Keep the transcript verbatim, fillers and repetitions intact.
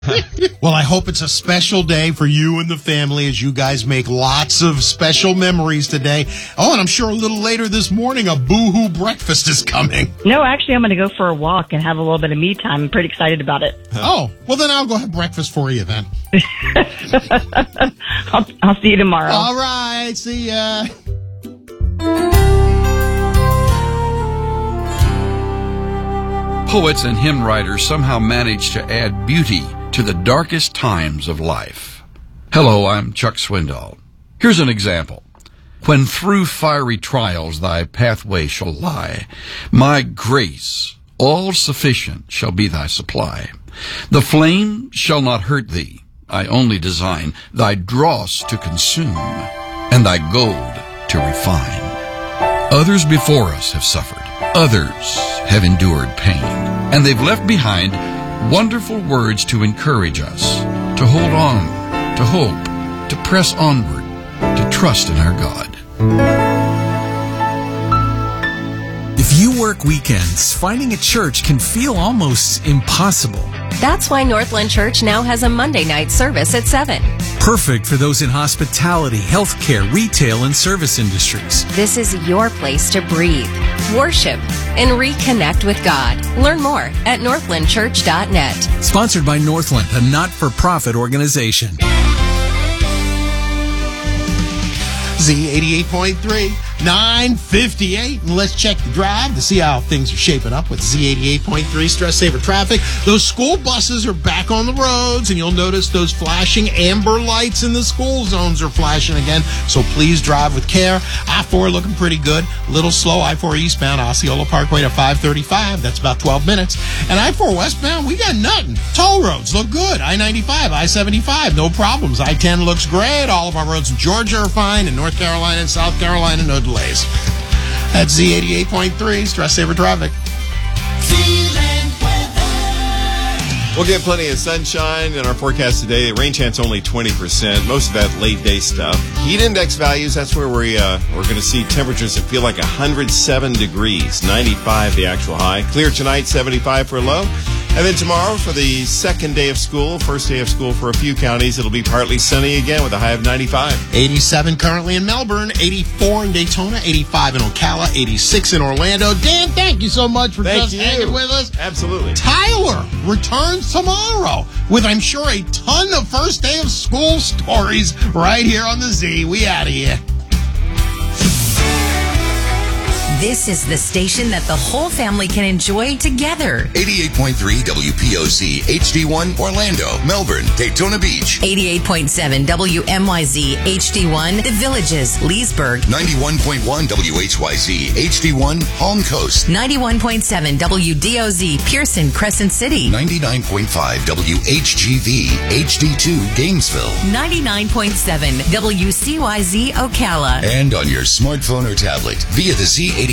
Well, I hope it's a special day for you and the family as you guys make lots of special memories today. Oh, and I'm sure a little later this morning, a boohoo breakfast is coming. No, actually, I'm going to go for a walk and have a little bit of me time. I'm pretty excited about it. Oh, well, then I'll go have breakfast for you then. I'll, I'll see you tomorrow. All right, see ya. Poets and hymn writers somehow manage to add beauty to the darkest times of life. Hello, I'm Chuck Swindoll. Here's an example. When through fiery trials thy pathway shall lie, my grace, all sufficient, shall be thy supply. The flame shall not hurt thee. I only design thy dross to consume, and thy gold to refine. Others before us have suffered. Others have endured pain. And they've left behind wonderful words to encourage us, to hold on, to hope, to press onward, to trust in our God. If you work weekends, finding a church can feel almost impossible. That's why Northland Church now has a Monday night service at seven. Perfect for those in hospitality, healthcare, retail, and service industries. This is your place to breathe, worship, and reconnect with God. Learn more at northland church dot net. Sponsored by Northland, a not-for-profit organization. Z eighty-eight point three, nine fifty-eight. And let's check the drive to see how things are shaping up with Z eighty-eight point three Stress Saver Traffic. Those school buses are back on the roads, and you'll notice those flashing amber lights in the school zones are flashing again. So please drive with care. I four looking pretty good. A little slow. I four eastbound, Osceola Parkway to five thirty-five. That's about twelve minutes. And I four westbound, we got nothing. Toll roads look good. I ninety-five, I seventy-five, no problems. I ten looks great. All of our roads in Georgia are fine. In North Carolina and South Carolina, no delays. That's Z eighty-eight point three, Stress Saver Traffic. We'll get plenty of sunshine in our forecast today. Rain chance only twenty percent. Most of that late day stuff. Heat index values, that's where we, uh, we're going to see temperatures that feel like one hundred seven degrees. ninety-five the actual high. Clear tonight, seventy-five for a low. And then tomorrow for the second day of school, first day of school for a few counties, it'll be partly sunny again with a high of ninety-five. eighty-seven currently in Melbourne, eighty-four in Daytona, eighty-five in Ocala, eighty-six in Orlando. Dan, thank you so much for Thank just you. hanging with us. Absolutely. Tyler returns tomorrow with, I'm sure, a ton of first day of school stories right here on the Z. We out of here. This is the station that the whole family can enjoy together. eighty-eight point three W P O Z H D one Orlando, Melbourne, Daytona Beach. eighty-eight point seven W M Y Z H D one The Villages, Leesburg. ninety-one point one W H Y Z H D one Palm Coast. ninety-one point seven W D O Z Pearson, Crescent City. ninety-nine point five W H G V H D two Gainesville. ninety-nine point seven W C Y Z Ocala. And on your smartphone or tablet via the Z eighty-eight